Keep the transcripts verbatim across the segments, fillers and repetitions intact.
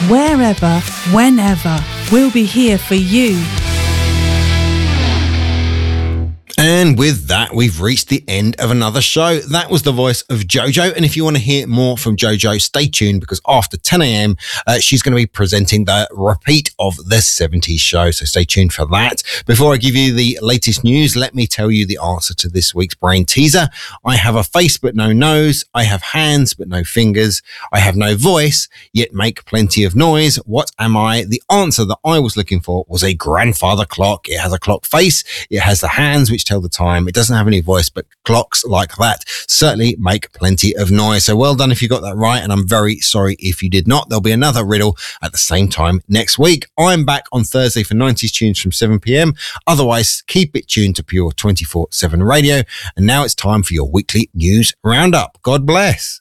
wherever, whenever. We'll be here for you. And with that, we've reached the end of another show. That was the voice of JoJo. And if you want to hear more from JoJo, stay tuned, because after ten a.m, uh, she's going to be presenting the repeat of the seventies show. So stay tuned for that. Before I give you the latest news, let me tell you the answer to this week's brain teaser. I have a face but no nose. I have hands but no fingers. I have no voice, yet make plenty of noise. What am I? The answer that I was looking for was a grandfather clock. It has a clock face. It has the hands which tell the time. It doesn't have any voice, but clocks like that certainly make plenty of noise. So well done if you got that right, and I'm very sorry if you did not. There'll be another riddle at the same time next week. I'm back on Thursday for nineties tunes from seven p.m. Otherwise, keep it tuned to Pure twenty-four seven Radio. And now it's time for your weekly news roundup. God bless.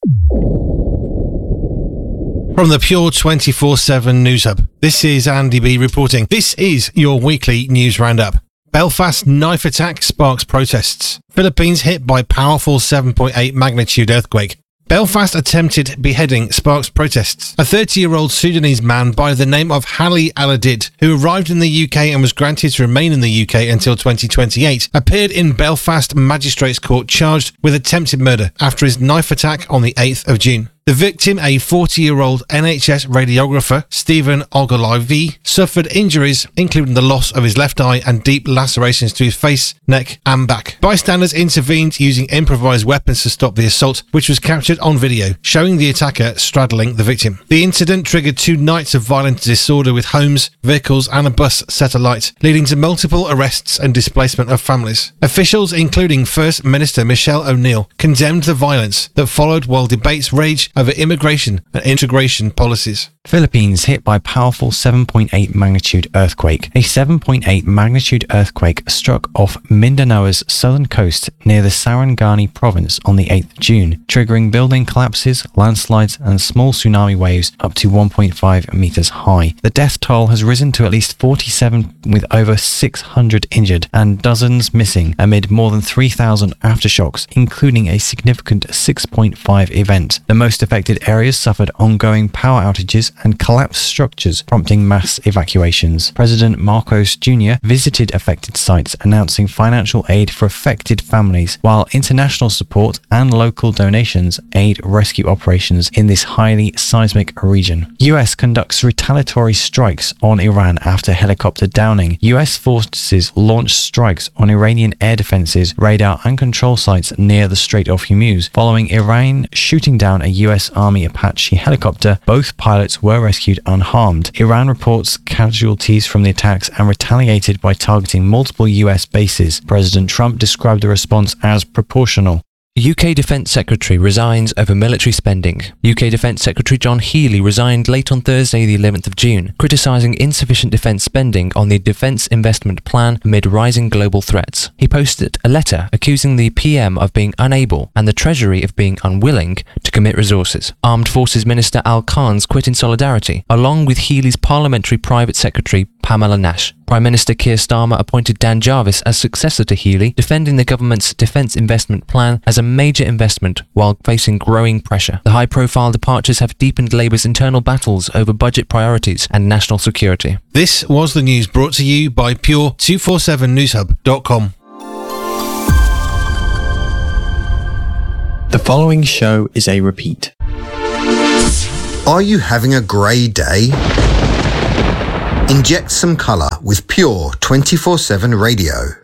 From the Pure twenty-four seven News Hub, this is Andy B reporting. This is your weekly news roundup. Belfast knife attack sparks protests. Philippines hit by powerful seven point eight magnitude earthquake. Belfast attempted beheading sparks protests. A thirty-year-old Sudanese man by the name of Hali Aladid, who arrived in the U K and was granted to remain in the U K until twenty twenty-eight, appeared in Belfast Magistrates Court charged with attempted murder after his knife attack on the eighth of June. The victim, a forty-year-old N H S radiographer, Stephen Ogilvie, suffered injuries, including the loss of his left eye and deep lacerations to his face, neck and back. Bystanders intervened using improvised weapons to stop the assault, which was captured on video, showing the attacker straddling the victim. The incident triggered two nights of violent disorder with homes, vehicles and a bus set alight, leading to multiple arrests and displacement of families. Officials, including First Minister Michelle O'Neill, condemned the violence that followed while debates raged over immigration and integration policies. Philippines hit by powerful seven point eight magnitude earthquake. A seven point eight magnitude earthquake struck off Mindanao's southern coast near the Sarangani province on the eighth of June, triggering building collapses, landslides and small tsunami waves up to one point five meters high. The death toll has risen to at least forty-seven, with over six hundred injured and dozens missing amid more than three thousand aftershocks, including a significant six point five event. The most affected areas suffered ongoing power outages and collapsed structures, prompting mass evacuations. President Marcos Junior visited affected sites, announcing financial aid for affected families, while international support and local donations aid rescue operations in this highly seismic region. U S conducts retaliatory strikes on Iran after helicopter downing. U S forces launched strikes on Iranian air defenses, radar and control sites near the Strait of Hormuz, following Iran shooting down a U S Army Apache helicopter. Both pilots were rescued unharmed. Iran reports casualties from the attacks and retaliated by targeting multiple U S bases. President Trump described the response as proportional. U K Defence Secretary resigns over military spending. U K Defence Secretary John Healey resigned late on Thursday the eleventh of June, criticising insufficient defence spending on the Defence Investment Plan amid rising global threats. He posted a letter accusing the P M of being unable and the Treasury of being unwilling to commit resources. Armed Forces Minister Al Khan's quit in solidarity, along with Healey's Parliamentary Private Secretary Pamela Nash. Prime Minister Keir Starmer appointed Dan Jarvis as successor to Healey, defending the government's Defence Investment Plan as a major investment while facing growing pressure. The high-profile departures have deepened Labour's internal battles over budget priorities and national security. This was the news brought to you by Pure two forty-seven news hub dot com. The following show is a repeat. Are you having a grey day? Inject some colour with Pure twenty-four seven Radio.